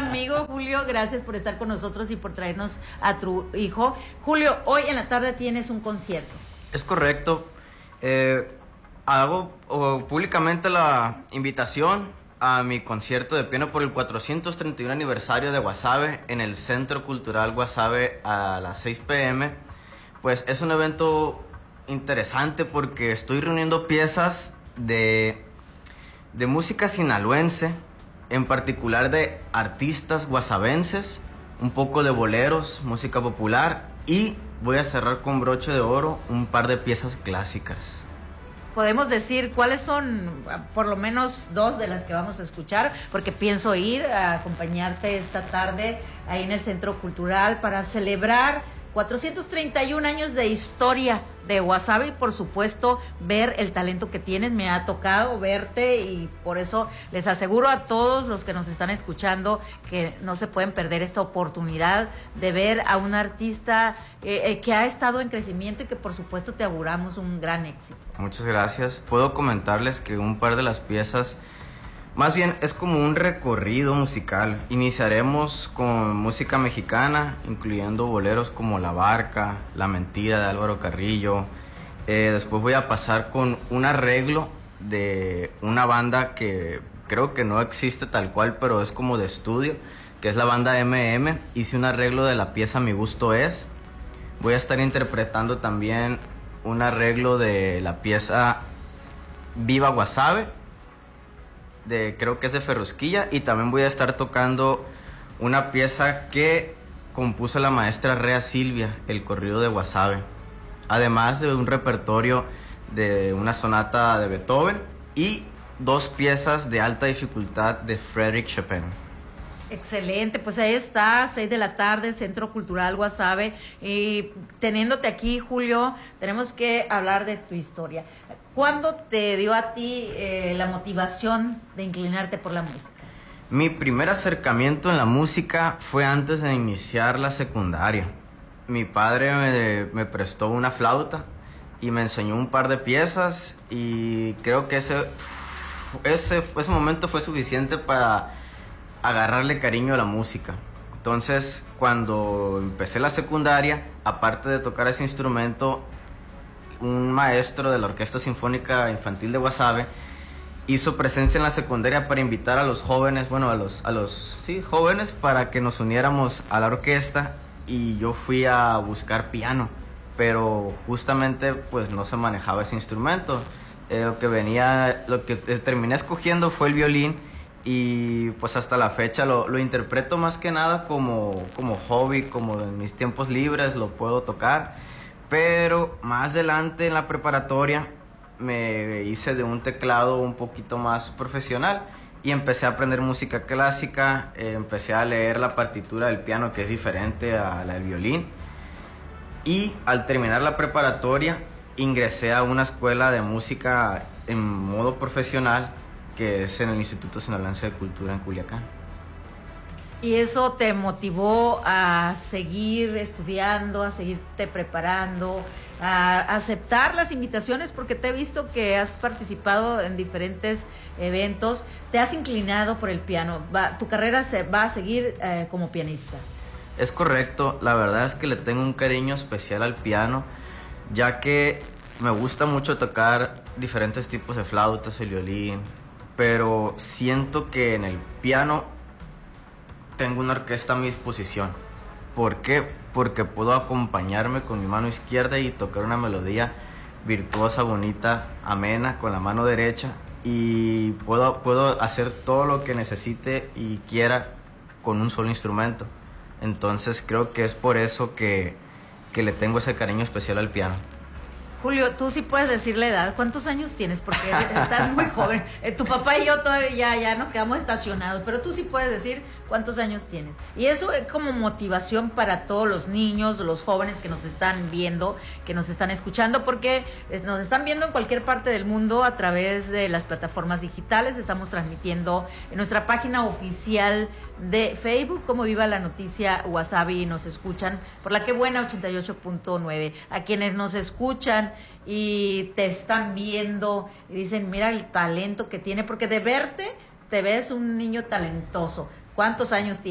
amigo Julio, gracias por estar con nosotros y por traernos a tu hijo. Julio, hoy en la tarde tienes un concierto. Es correcto. Hago públicamente la invitación a mi concierto de piano por el 431 aniversario de Guasave en el Centro Cultural Guasave a las 6 p.m. Pues es un evento interesante porque estoy reuniendo piezas de música sinaloense, en particular de artistas guasavenses, un poco de boleros, música popular, y voy a cerrar con broche de oro un par de piezas clásicas. Podemos decir cuáles son, por lo menos dos de las que vamos a escuchar, porque pienso ir a acompañarte esta tarde ahí en el Centro Cultural para celebrar 431 años de historia de Guasave y por supuesto ver el talento que tienes. Me ha tocado verte y por eso les aseguro a todos los que nos están escuchando que no se pueden perder esta oportunidad de ver a un artista que ha estado en crecimiento y que por supuesto te auguramos un gran éxito. Muchas gracias. Puedo comentarles que un par de las piezas, más bien es como un recorrido musical. Iniciaremos con música mexicana, incluyendo boleros como La Barca, La Mentira de Álvaro Carrillo. Después voy a pasar con un arreglo de una banda que creo que no existe tal cual, pero es como de estudio, que es la banda MM. Hice un arreglo de la pieza Mi Gusto Es. Voy a estar interpretando también un arreglo de la pieza Viva Guasave, creo que es de Ferrusquilla, y también voy a estar tocando una pieza que compuso la maestra Rea Silvia, el corrido de Guasave, además de un repertorio de una sonata de Beethoven y dos piezas de alta dificultad de Frédéric Chopin. Excelente, pues ahí está, 6 de la tarde, Centro Cultural Guasave. Y teniéndote aquí, Julio, tenemos que hablar de tu historia. ¿Cuándo te dio a ti la motivación de inclinarte por la música? Mi primer acercamiento en la música fue antes de iniciar la secundaria. Mi padre me prestó una flauta y me enseñó un par de piezas y creo que ese momento fue suficiente para agarrarle cariño a la música. Entonces, cuando empecé la secundaria, aparte de tocar ese instrumento, un maestro de la Orquesta Sinfónica Infantil de Guasave hizo presencia en la secundaria para invitar a los jóvenes, jóvenes para que nos uniéramos a la orquesta, y yo fui a buscar piano, pero justamente pues no se manejaba ese instrumento. Lo que terminé escogiendo fue el violín, y pues hasta la fecha lo interpreto más que nada como hobby, como en mis tiempos libres lo puedo tocar. Pero más adelante en la preparatoria me hice de un teclado un poquito más profesional y empecé a aprender música clásica, empecé a leer la partitura del piano, que es diferente a la del violín, y al terminar la preparatoria ingresé a una escuela de música en modo profesional, que es en el Instituto Sinaloense de Cultura en Culiacán. ¿Y eso te motivó a seguir estudiando, a seguirte preparando, a aceptar las invitaciones? Porque te he visto que has participado en diferentes eventos, te has inclinado por el piano. Tu carrera va a seguir como pianista. Es correcto, la verdad es que le tengo un cariño especial al piano, ya que me gusta mucho tocar diferentes tipos de flautas, el violín, pero siento que en el piano tengo una orquesta a mi disposición. ¿Por qué? Porque puedo acompañarme con mi mano izquierda y tocar una melodía virtuosa, bonita, amena con la mano derecha, y puedo hacer todo lo que necesite y quiera con un solo instrumento. Entonces creo que es por eso que le tengo ese cariño especial al piano. Julio, tú sí puedes decir la edad. ¿Cuántos años tienes? Porque estás muy joven. Tu papá y yo todavía ya nos quedamos estacionados, pero tú sí puedes decir cuántos años tienes. Y eso es como motivación para todos los niños, los jóvenes que nos están viendo, que nos están escuchando, porque nos están viendo en cualquier parte del mundo a través de las plataformas digitales. Estamos transmitiendo en nuestra página oficial de Facebook, como Viva la Noticia Guasave, y nos escuchan por la que buena 88.9. A quienes nos escuchan y te están viendo y dicen, mira el talento que tiene, porque de verte te ves un niño talentoso. ¿Cuántos años tienes?